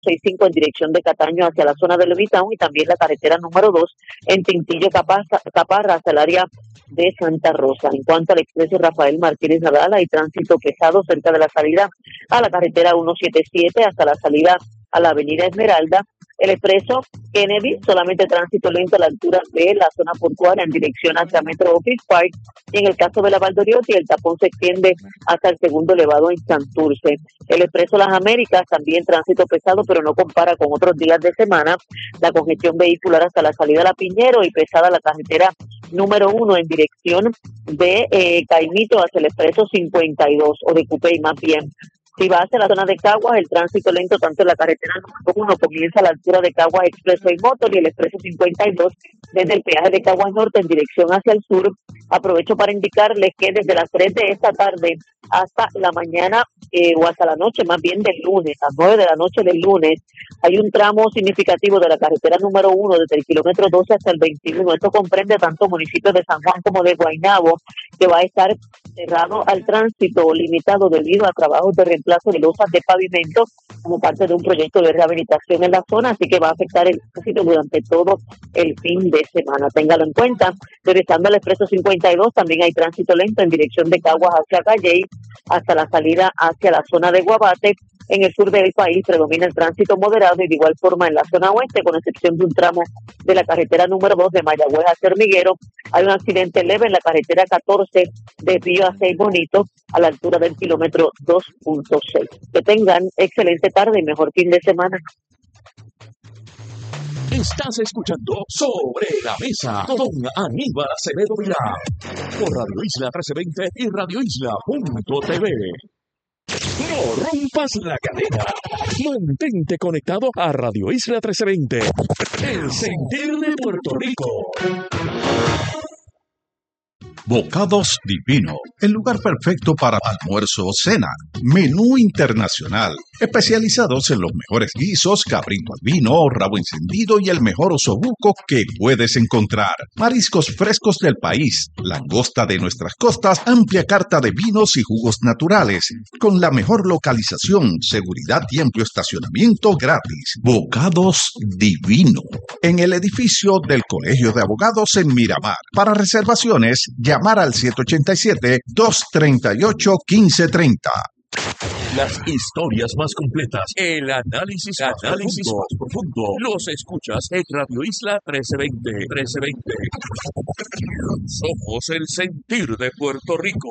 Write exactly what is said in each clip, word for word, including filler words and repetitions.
sesenta y cinco en dirección de Cataño hacia la zona de Levitown y también la carretera número dos en Tintillo Caparra, Caparra hacia el área de Santa Rosa. En cuanto al expreso Rafael Martínez Nadal, hay tránsito pesado cerca de la salida a la carretera ciento setenta y siete hasta la salida a la avenida Esmeralda. El expreso Kennedy, solamente tránsito lento a la altura de la zona portuaria en dirección hacia Metro Office Park. Y en el caso de la Valdoriotti, el tapón se extiende hasta el segundo elevado en Santurce. El expreso Las Américas, también tránsito pesado, pero no compara con otros días de semana. La congestión vehicular hasta la salida a La Piñero y pesada la carretera número uno en dirección de eh, Caimito hacia el expreso cincuenta y dos, o de Cupey más bien. Si va hacia la zona de Caguas, el tránsito lento tanto en la carretera número uno comienza a la altura de Caguas Expreso y Motor y el expreso cincuenta y dos desde el peaje de Caguas Norte en dirección hacia el sur. Aprovecho para indicarles que desde las tres de esta tarde hasta la mañana eh, o hasta la noche, más bien del lunes, a las nueve de la noche del lunes, hay un tramo significativo de la carretera número uno desde el kilómetro doce hasta el veintiuno. Esto comprende tanto municipios de San Juan como de Guaynabo, que va a estar cerrado al tránsito o limitado debido a trabajos de reemplazo de losas de pavimento como parte de un proyecto de rehabilitación en la zona, así que va a afectar el tránsito durante todo el fin de semana. Téngalo en cuenta. Regresando al expreso cincuenta y dos, también hay tránsito lento en dirección de Caguas hacia Calley hasta la salida hacia la zona de Guabate. En el sur del país predomina el tránsito moderado y de igual forma en la zona oeste, con excepción de un tramo de la carretera número dos de Mayagüez hacia Hormiguero. Hay un accidente leve en la carretera catorce de Río a Seis Bonito a la altura del kilómetro dos punto seis. Que tengan excelente tarde y mejor fin de semana. Estás escuchando Sobre la Mesa con Aníbal Acevedo Vilá por Radio Isla trece veinte y radio isla punto t v. No rompas la cadena. Mantente conectado a Radio Isla trece veinte. El sentir de Puerto Rico. Bocados Divino, el lugar perfecto para almuerzo o cena. Menú internacional, especializados en los mejores guisos, cabrito al vino, rabo encendido y el mejor osobuco que puedes encontrar. Mariscos frescos del país, langosta de nuestras costas, amplia carta de vinos y jugos naturales, con la mejor localización, seguridad y amplio estacionamiento gratis. Bocados Divino, en el edificio del Colegio de Abogados en Miramar. Para reservaciones, llamar al siete ocho siete, dos tres ocho, uno cinco tres cero. Las historias más completas, el análisis, análisis más profundo, los escuchas en Radio Isla trece veinte. trece veinte. Somos el sentir de Puerto Rico.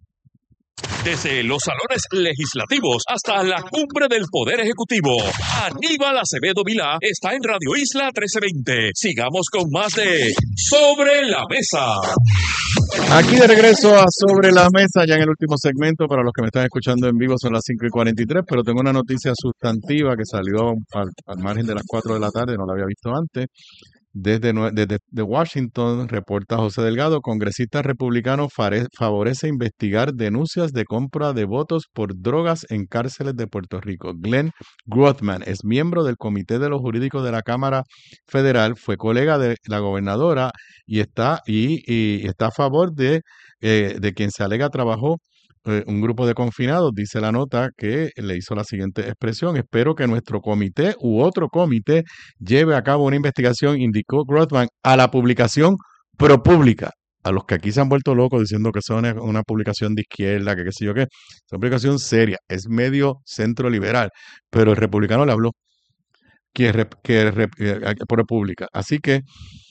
Desde los salones legislativos hasta la cumbre del Poder Ejecutivo, Aníbal Acevedo Vilá está en Radio Isla trece veinte. Sigamos con más de Sobre la Mesa. Aquí de regreso a Sobre la Mesa, ya en el último segmento. Para los que me están escuchando en vivo son las cinco y cuarenta y tres, pero tengo una noticia sustantiva que salió al, al margen de las cuatro de la tarde, no la había visto antes. Desde, desde de Washington, reporta José Delgado, congresista republicano fare, favorece investigar denuncias de compra de votos por drogas en cárceles de Puerto Rico. Glenn Grothman es miembro del Comité de los Jurídicos de la Cámara Federal, fue colega de la gobernadora y está, y, y está a favor de, eh, de quien se alega trabajó un grupo de confinados. Dice la nota que le hizo la siguiente expresión: espero que nuestro comité u otro comité lleve a cabo una investigación, indicó Grothman, a la publicación ProPublica. A los que aquí se han vuelto locos diciendo que son una, una publicación de izquierda, que qué sé yo qué, es una publicación seria, es medio centro liberal, pero el republicano le habló que, que, que, que ProPublica. Así que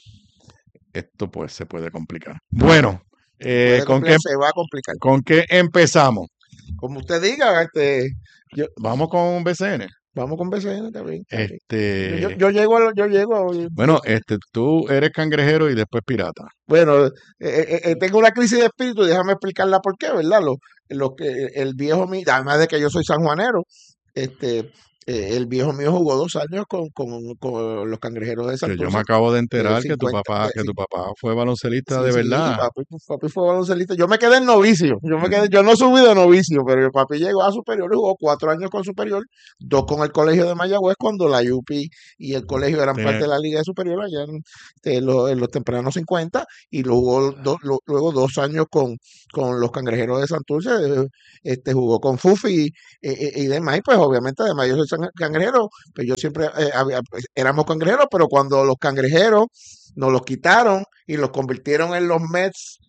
esto pues se puede complicar. Bueno, Eh, ¿con, qué, se va a complicar. ¿Con qué empezamos? Como usted diga, este, yo, vamos con B C N. Vamos con B C N también. Este, yo, yo llego, a, yo llego. A, bueno, este, tú eres cangrejero y después pirata. Bueno, eh, eh, tengo una crisis de espíritu, déjame explicarla por qué, ¿verdad? Lo, lo que el viejo mío, además de que yo soy sanjuanero, este. Eh, el viejo mío jugó dos años con, con, con los cangrejeros de Santurce. Yo me acabo de enterar eh, cincuenta, que tu papá que tu papá fue baloncelista sí, de sí, verdad. Papi, papi fue baloncelista. Yo me quedé en novicio. Yo me quedé, yo no subí de novicio, pero el papi llegó a superior y jugó cuatro años con superior, dos con el colegio de Mayagüez cuando la U P y el colegio eran sí. parte de la liga de superior allá en, en, los, en los tempranos cincuenta y luego, do, lo, luego dos años con, con los cangrejeros de Santurce. Este jugó con Fufi y, y, y demás. Y pues obviamente además yo soy cangrejeros, pues yo siempre eh, había, pues, éramos cangrejeros, pero cuando los cangrejeros nos los quitaron y los convirtieron en los Mets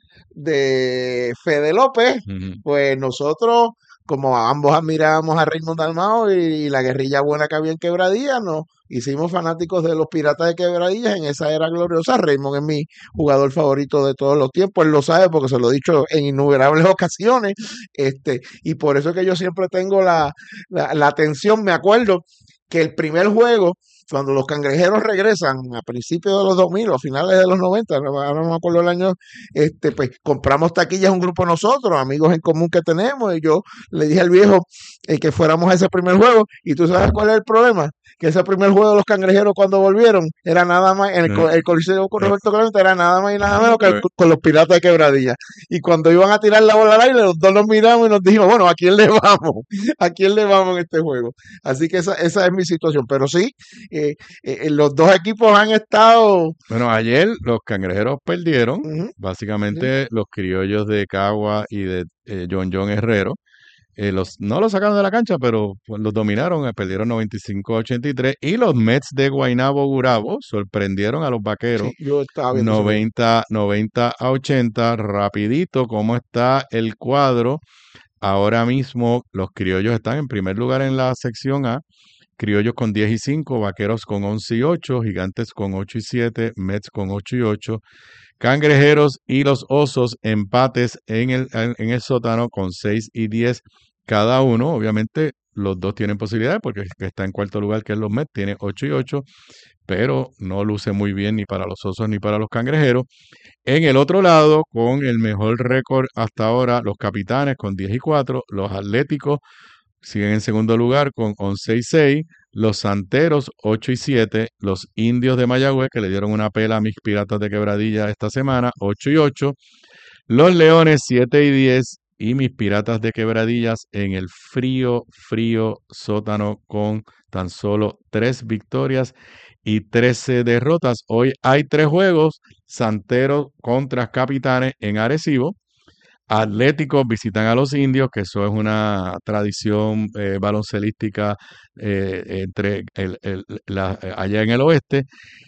de Fede López, Ujú. pues nosotros, como ambos admirábamos a Raymond Dalmao y, y la guerrilla buena que había en Quebradillas, nos hicimos fanáticos de los Piratas de Quebradillas en esa era gloriosa. Raymond es mi jugador favorito de todos los tiempos, él lo sabe porque se lo he dicho en innumerables ocasiones, este, y por eso es que yo siempre tengo la, la, la atención. Me acuerdo que el primer juego, cuando los cangrejeros regresan a principios de los dos mil o a finales de los noventa, no- ahora no me acuerdo el año, este, pues compramos taquillas un grupo de nosotros, amigos en común que tenemos, y yo le dije al viejo eh, que fuéramos a ese primer juego, y tú sabes cuál es el problema, que ese primer juego de los cangrejeros cuando volvieron era nada más, en el, co- el Coliseo con Roberto Clemente era nada más y nada menos que el- con los Piratas de Quebradilla. Y cuando iban a tirar la bola al aire, los dos nos miramos y nos dijimos, bueno, ¿a quién le vamos? ¿A quién le vamos en este juego? Así que esa, esa es mi situación. Pero sí, eh, eh, los dos equipos han estado. Bueno, ayer los cangrejeros perdieron, Ujú, básicamente los criollos de Cagua y de eh, John John Herrero. Eh, los, no los sacaron de la cancha, pero pues, los dominaron, eh, perdieron noventa y cinco a ochenta y tres. Y los Mets de Guaynabo Gurabo sorprendieron a los Vaqueros sí, yo estaba viendo ese juego. noventa, noventa a ochenta. Rapidito, ¿cómo está el cuadro? Ahora mismo los criollos están en primer lugar en la sección A. Criollos con diez y cinco, Vaqueros con once y ocho, Gigantes con ocho y siete, Mets con ocho y ocho, Cangrejeros y los Osos empates en el, en, en el sótano con seis y diez cada uno. Obviamente los dos tienen posibilidades porque el que está en cuarto lugar, que es los Mets, tiene ocho y ocho, pero no luce muy bien ni para los Osos ni para los Cangrejeros. En el otro lado, con el mejor récord hasta ahora, los Capitanes con diez y cuatro, los Atléticos siguen en segundo lugar con once y seis, los Santeros ocho y siete, los Indios de Mayagüez, que le dieron una pela a mis Piratas de Quebradilla esta semana, ocho y ocho, los Leones siete y diez y mis Piratas de Quebradillas en el frío, frío sótano con tan solo tres victorias y trece derrotas. Hoy hay tres juegos, Santeros contra Capitanes en Arecibo. Atléticos visitan a los Indios, que eso es una tradición eh, baloncelística eh, entre el, el- la- eh, allá en el oeste.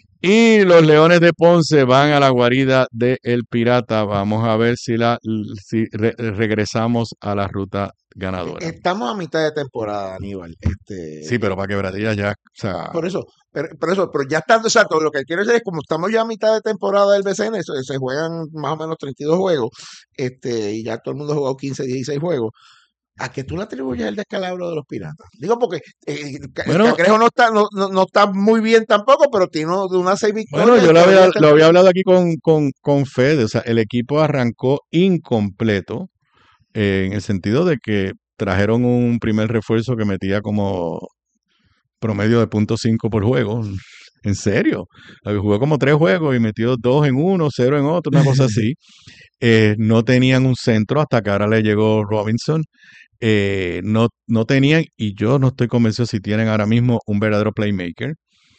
Y los Leones de Ponce van a la guarida del Pirata. Vamos a ver si, la, si re- regresamos a la ruta ganadora. Estamos a mitad de temporada, Aníbal. Este, Sí, pero para Quebradillas ya, o sea, Por eso, pero, por eso, pero ya estando exacto, lo que quiero decir es como estamos ya a mitad de temporada del B C N, se, se juegan más o menos treinta y dos juegos, este, y ya todo el mundo ha jugado quince, dieciséis juegos. ¿A que tú le atribuyes el descalabro de los Piratas? Digo porque eh, el, ca- el bueno, Cangrejo no está, no, no, no está muy bien tampoco, pero tiene uno- de unas seis bueno, victorias yo y lo todavía había, está en lo había playoff. hablado aquí con, con, con Fede, o sea, el equipo arrancó incompleto eh, en el sentido de que trajeron un primer refuerzo que metía como promedio de punto cinco por juego. En serio, Eh, jugó como tres juegos y metió dos en uno, cero en otro, una cosa así. Eh, no tenían un centro hasta que ahora le llegó Robinson. Eh, no, no tenían, y yo no estoy convencido si tienen ahora mismo un verdadero playmaker.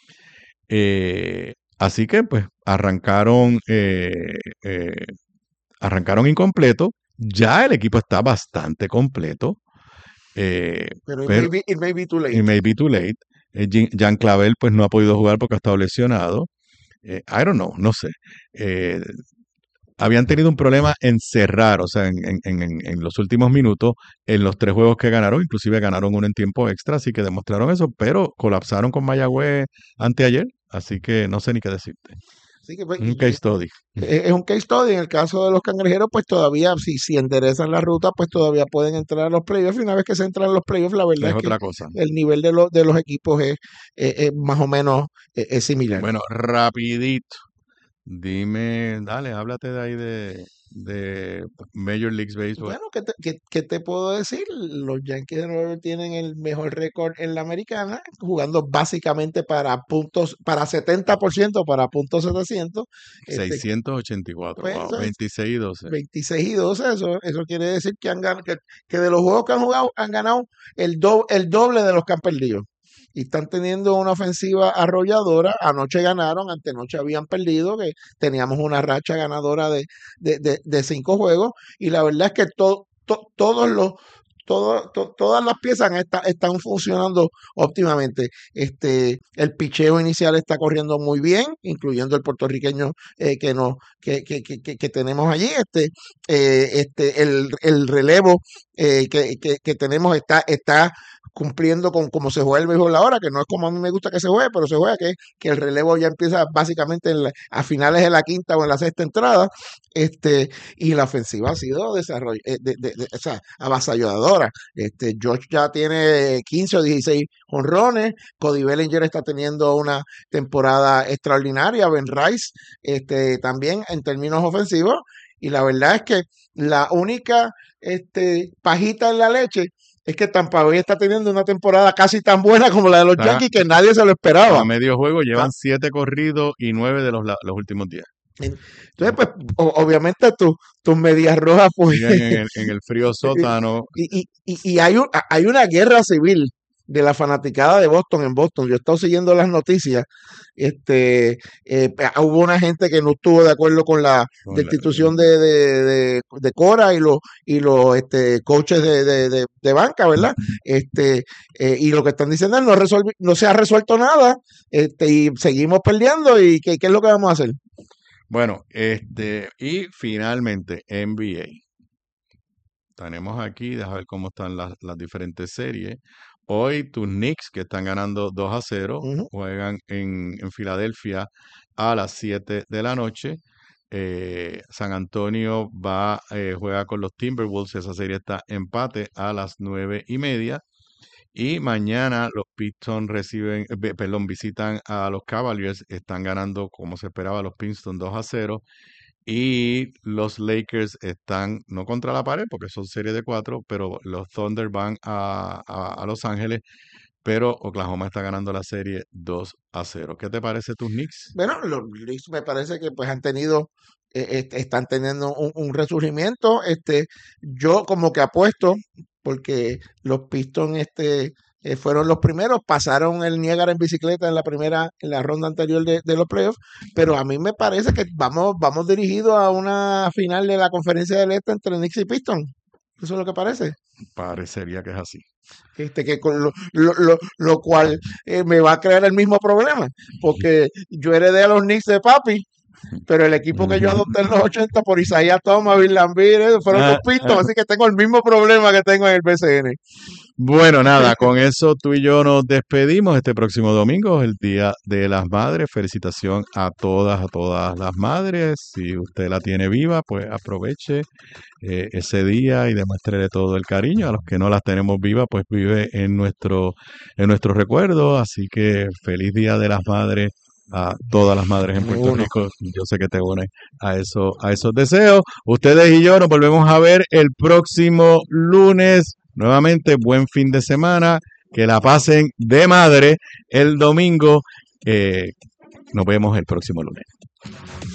Eh, así que pues arrancaron, eh, eh, arrancaron incompleto. Ya el equipo está bastante completo. Eh, Pero it may pero be, it may be too late. it may be too late. Eh, Jean, Jean Clavel pues no ha podido jugar porque ha estado lesionado. Eh, I don't know, no sé. Eh, habían tenido un problema en cerrar, o sea, en, en, en, en los últimos minutos, en los tres juegos que ganaron, inclusive ganaron uno en tiempo extra, así que demostraron eso, pero colapsaron con Mayagüez anteayer, así que no sé ni qué decirte. Así que, pues, Un y- case study. es es un case study. En el caso de los Cangrejeros, pues todavía, si, si enderezan la ruta, pues todavía pueden entrar a los playoffs. Y una vez que se entran a los playoffs, la verdad Es es que otra cosa. el nivel de, los de los equipos es, es- es más o menos eh, es similar. Bueno, rapidito. Dime, dale, háblate de ahí de, de Major League Baseball. Bueno, ¿qué te, qué- qué te puedo decir? Los Yankees de Nueva York tienen el mejor récord en la americana, jugando básicamente para puntos, para setenta por ciento, para puntos setecientos. Este, seiscientos ochenta y cuatro, pues wow, eso es veintiséis y doce. veintiséis y doce, eso, eso quiere decir que han ganado, que, que de los juegos que han jugado han ganado el, do, el doble de los que han perdido. Y están teniendo una ofensiva arrolladora. Anoche ganaron, antenoche habían perdido, que teníamos una racha ganadora de, de, de, de cinco juegos. Y la verdad es que to, to, todos los todo, to, todas las piezas está, están funcionando óptimamente. Este, el picheo inicial está corriendo muy bien, incluyendo el puertorriqueño eh, que, no, que, que, que, que tenemos allí. Este, eh, este, el, el relevo eh, que, que, que tenemos está, está cumpliendo con cómo se juega el béisbol ahora, que no es como a mí me gusta que se juegue, pero se juega que, que el relevo ya empieza básicamente en la, a finales de la quinta o en la sexta entrada, este, y la ofensiva ha sido desarroll, eh, de, de, de, o sea, avasalladora. Este, George ya tiene quince o dieciséis jonrones, Cody Bellinger está teniendo una temporada extraordinaria, Ben Rice este, también en términos ofensivos, y la verdad es que la única este, pajita en la leche es que Tampa Bay está teniendo una temporada casi tan buena como la de los Está- Yankees, que nadie se lo esperaba. A medio juego llevan Ah. siete corridos y nueve de los, la- los últimos diez. Entonces, pues, o- obviamente tu- tus medias rojas, pues, Siguen en el, en el frío sótano. y, y, y, y hay, un, hay una guerra civil de la fanaticada de Boston en Boston. Yo he estado siguiendo las noticias. Este, eh, hubo una gente que no estuvo de acuerdo con la Con la- destitución de, de, de, de Cora y los y los este, coaches de, de, de, de banca, ¿verdad? Este, eh, y lo que están diciendo es no, resolvi- no se ha resuelto nada este, y seguimos perdiendo. ¿Y qué, qué es lo que vamos a hacer? Bueno, este, y finalmente N B A. Tenemos aquí, déjame ver cómo están las, las diferentes series. Hoy tus Knicks, que están ganando dos a cero, Ujú. juegan en, en Filadelfia a las siete de la noche. Eh, San Antonio va, eh, juega con los Timberwolves, esa serie está empate a las nueve y media. Y mañana los Pistons reciben, eh, ve- perdón, visitan a los Cavaliers, están ganando como se esperaba los Pistons dos a cero. Y los Lakers están, no contra la pared, porque son series de cuatro, pero los Thunder van a, a- a Los Ángeles, pero Oklahoma está ganando la serie dos a cero. ¿Qué te parece tus Knicks? Bueno, los Knicks me parece que pues han tenido, eh, este, están teniendo un, un resurgimiento. Este, yo como que apuesto, porque los Pistons este, eh, fueron los primeros, pasaron el Niágara en bicicleta en la primera, en la ronda anterior de, de los playoffs, pero a mí me parece que vamos, vamos dirigidos a una final de la conferencia del Este entre Knicks y Pistons. Eso es lo que parece. Parecería que es así. Este, que con lo, lo, lo, lo cual eh, me va a crear el mismo problema, porque yo heredé a los Knicks de papi, pero el equipo que yo adopté en los ochenta por Isaiah Thomas, Bill Laimbeer, eh, fueron los Pistons, así que tengo el mismo problema que tengo en el B C N. Bueno, nada, con eso tú y yo nos despedimos. Este próximo domingo es el Día de las Madres. Felicitación a todas, a todas las madres. Si usted la tiene viva, pues aproveche eh, ese día y demuéstrele todo el cariño. A los que no las tenemos vivas, pues vive en nuestro, en nuestro recuerdo. Así que feliz Día de las Madres a todas las madres en Puerto Uno. Rico. Yo sé que te unes a eso, a esos deseos. Ustedes y yo nos volvemos a ver el próximo lunes. Nuevamente, buen fin de semana, que la pasen de madre el domingo. Eh, nos vemos el próximo lunes.